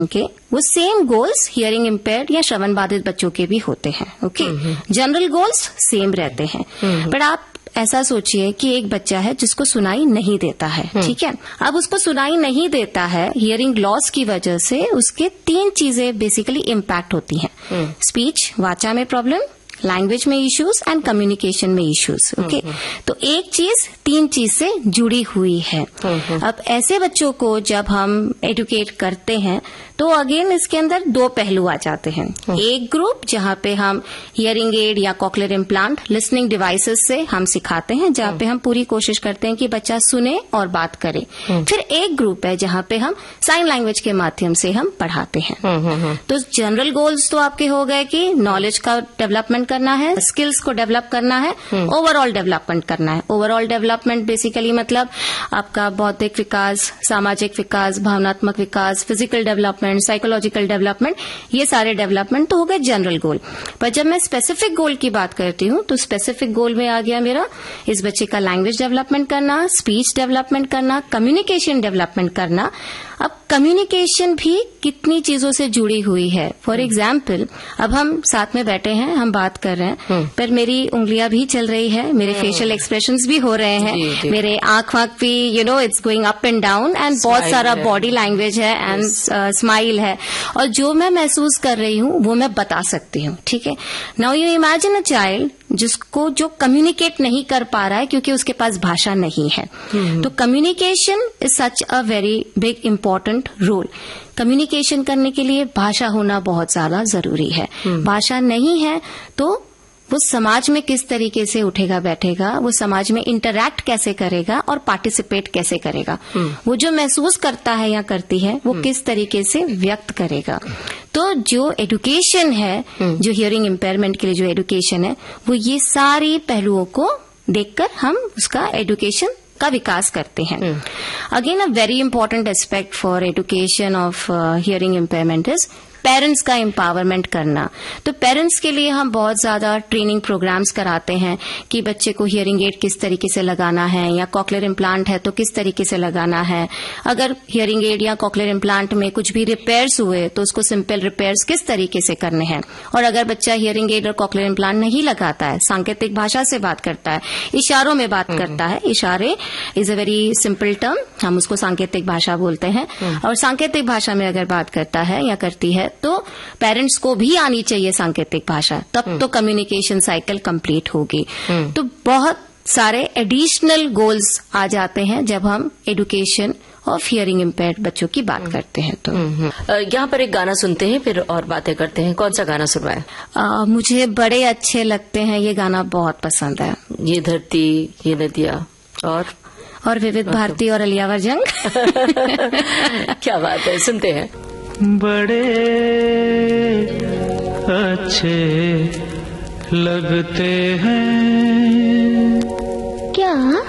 Okay, वो same goals hearing impaired या श्रवण बाधित बच्चों के भी होते हैं। ओके, जनरल गोल्स सेम रहते हैं। बट आप ऐसा सोचिए कि एक बच्चा है जिसको सुनाई नहीं देता है, ठीक है। अब उसको सुनाई नहीं देता है, हियरिंग लॉस की वजह से उसके 3 चीजें बेसिकली इम्पैक्ट होती हैं। स्पीच, वाचा में प्रॉब्लम, लैंग्वेज में इश्यूज एंड कम्युनिकेशन में इश्यूज। ओके, तो एक चीज 3 चीज से जुड़ी हुई है। अब ऐसे बच्चों को जब हम एडुकेट करते हैं तो अगेन इसके अंदर 2 पहलू आ जाते हैं। एक ग्रुप जहां पे हम हियरिंग एड या कॉक्लियर इम्प्लांट लिसनिंग डिवाइसेस से हम सिखाते हैं, जहां पे हम पूरी कोशिश करते हैं कि बच्चा सुने और बात करे। फिर एक ग्रुप है जहां पे हम साइन लैंग्वेज के माध्यम से हम पढ़ाते हैं। तो जनरल गोल्स तो आपके हो गए कि नॉलेज का डेवलपमेंट करना है, स्किल्स को डेवलप करना है, ओवरऑल डेवलपमेंट करना है। ओवरऑल डेवलपमेंट बेसिकली मतलब आपका बौद्धिक विकास, सामाजिक विकास, भावनात्मक विकास, फिजिकल डेवलपमेंट, साइकोलॉजिकल डेवलपमेंट, ये सारे डेवलपमेंट तो हो गए जनरल गोल। पर जब मैं स्पेसिफिक गोल की बात करती हूँ तो स्पेसिफिक गोल में आ गया मेरा इस बच्चे का लैंग्वेज डेवलपमेंट करना, स्पीच डेवलपमेंट करना, कम्युनिकेशन डेवलपमेंट करना। अब कम्युनिकेशन भी कितनी चीजों से जुड़ी हुई है। फॉर एग्जाम्पल, अब हम साथ में बैठे हैं, हम बात कर रहे हैं, पर मेरी उंगलियां भी चल रही है, मेरे फेशियल एक्सप्रेशंस भी हो रहे हैं, मेरे आंख भी it's going up and down, and बहुत सारा बॉडी लैंग्वेज है एंड स्माइल है, और जो मैं महसूस कर रही हूँ वो मैं बता सकती हूँ। ठीक है, now you imagine a child जो कम्युनिकेट नहीं कर पा रहा है क्योंकि उसके पास भाषा नहीं है। तो communication is such a very big important role. Communication करने के लिए भाषा होना बहुत ज्यादा जरूरी है। भाषा नहीं है तो वो समाज में किस तरीके से उठेगा बैठेगा, वो समाज में इंटरैक्ट कैसे करेगा और पार्टिसिपेट कैसे करेगा, वो जो महसूस करता है या करती है वो किस तरीके से व्यक्त करेगा। तो जो एडुकेशन है, जो हियरिंग इम्पेयरमेंट के लिए जो एडुकेशन है, वो ये सारी पहलुओं को देखकर हम उसका एडुकेशन का विकास करते हैं। Again a very important aspect for education of hearing impairment is parents का एम्पावरमेंट करना। तो पेरेंट्स के लिए हम बहुत ज्यादा ट्रेनिंग प्रोग्राम्स कराते हैं कि बच्चे को हियरिंग एड किस तरीके से लगाना है, या कॉक्लियर इम्प्लांट है तो किस तरीके से लगाना है। अगर हियरिंग एड या कॉक्लियर इम्प्लांट में कुछ भी रिपेयर्स हुए तो उसको सिंपल रिपेयर्स किस तरीके से करने हैं। और अगर बच्चा हियरिंग एड और कॉक्लियर इम्प्लांट नहीं लगाता है, सांकेतिक भाषा से बात करता है, इशारों में बात करता है, इशारे is a very simple term, हम उसको सांकेतिक भाषा बोलते हैं, और सांकेतिक भाषा में अगर बात करता है या करती है तो पेरेंट्स को भी आनी चाहिए सांकेतिक भाषा, तब तो कम्युनिकेशन साइकिल कंप्लीट होगी। तो बहुत सारे एडिशनल गोल्स आ जाते हैं जब हम एडुकेशन ऑफ हियरिंग इम्पेयर्ड बच्चों की बात करते हैं। तो यहाँ पर एक गाना सुनते हैं, फिर और बातें करते हैं। कौन सा गाना सुनवाएं? मुझे बड़े अच्छे लगते हैं, ये गाना बहुत पसंद है, ये धरती ये नदियाँ और विविध भारती और अलियावर जंग। क्या बात है, सुनते हैं। बड़े अच्छे लगते हैं क्या